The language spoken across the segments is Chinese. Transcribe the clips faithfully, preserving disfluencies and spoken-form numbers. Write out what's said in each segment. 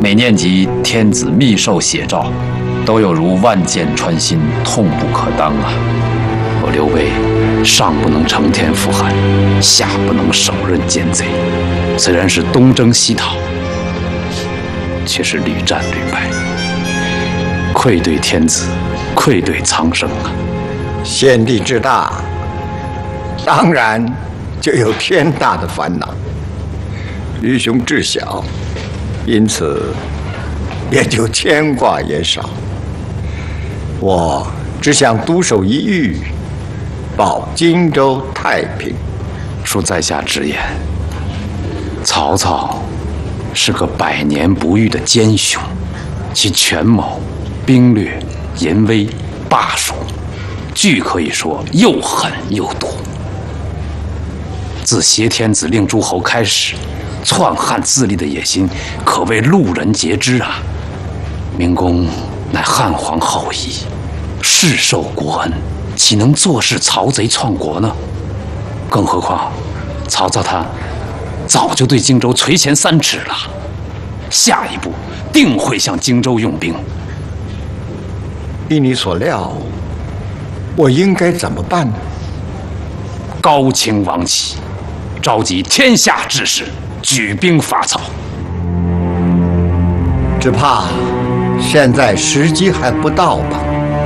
每念及天子密授写诏，都有如万箭穿心，痛不可当啊！我刘备上不能承天扶汉，下不能手刃奸贼。虽然是东征西讨，却是屡战屡败，愧对天子，愧对苍生啊！ 先帝之大，当然就有天大的烦恼；愚兄志小，因此也就牵挂也少。我只想独守一隅，保荆州太平。 恕在下直言，曹操是个百年不遇的奸雄，其权谋、兵略、淫威、霸术，俱可以说又狠又毒。自挟天子令诸侯开始，篡汉自立的野心可谓路人皆知啊！明公乃汉皇后裔，世受国恩，岂能坐视曹贼篡国呢？更何况，曹操他早就对荆州垂涎三尺了，下一步定会向荆州用兵。 依你所料，我应该怎么办？ 高清王起，召集天下志士，举兵伐曹。 只怕现在时机还不到吧？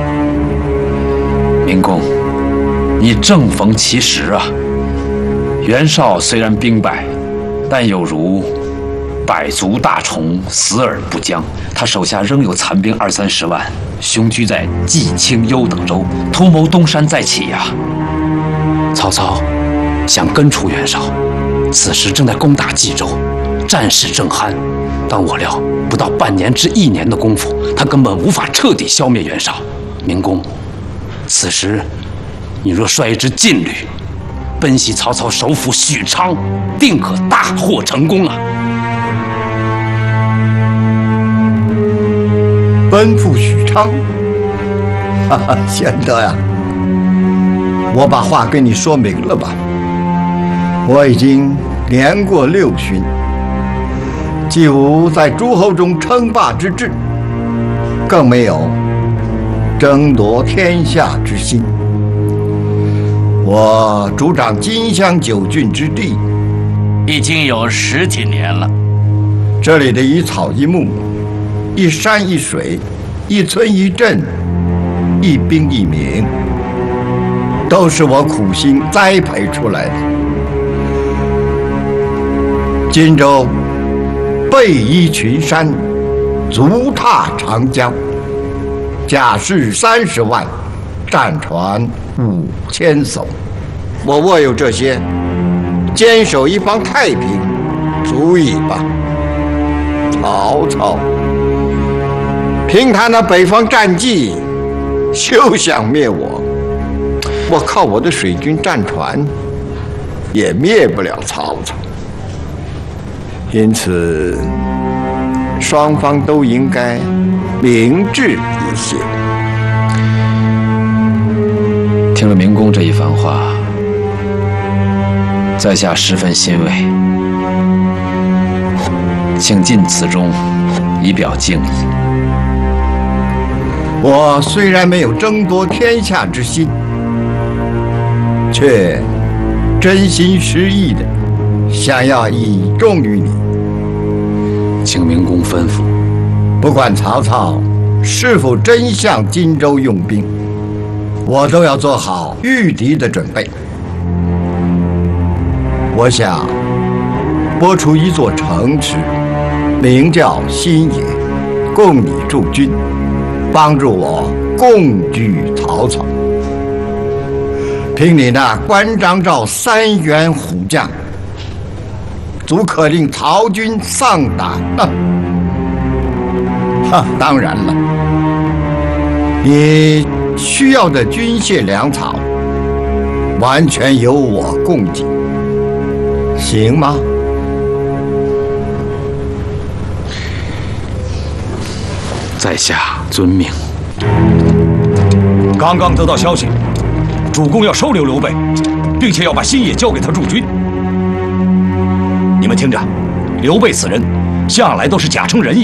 明公，你正逢其时啊！袁绍虽然兵败，但有如百足大虫，死而不僵。他手下仍有残兵二三十万，雄居在冀、青、幽等州，图谋东山再起呀、啊！曹操想根除袁绍，此时正在攻打冀州，战事正酣。但我料不到半年至一年的功夫，他根本无法彻底消灭袁绍。明公，此时你若率一支劲旅奔袭曹操首府许昌，定可大获成功啊！ 奔赴许昌，哈哈，贤德呀，我把话跟你说明了吧。我已经年过六旬，既无在诸侯中称霸之志，更没有争夺天下之心。我主掌荆襄九郡之地， 已经有十几年了。 这里的一草一木，一山一水，一村一镇，一兵一民，都是我苦心栽培出来的。荆州背依群山，足踏长江，甲士三十万，战船五千艘。我握有这些，坚守一方太平，足矣吧。曹操凭他那北方战绩，休想灭我。我靠我的水军战船，也灭不了曹操。因此，双方都应该明智一些。 听了明公这一番话，在下十分欣慰，请尽此中，以表敬意。 我虽然没有争夺天下之心，却真心实意的想要倚重于你。 请明公吩咐。 不管曹操是否真向荆州用兵，我都要做好御敌的准备。我想拨出一座城池，名叫新野，供你驻军，帮助我共拒曹操。凭你那关张赵三员虎将，足可令曹军丧胆了。哈，当然了，你需要的军械粮草，完全由我供给，行吗？ 在下遵命。 刚刚得到消息，主公要收留刘备，并且要把新野交给他驻军。你们听着，刘备此人向来都是假称仁义。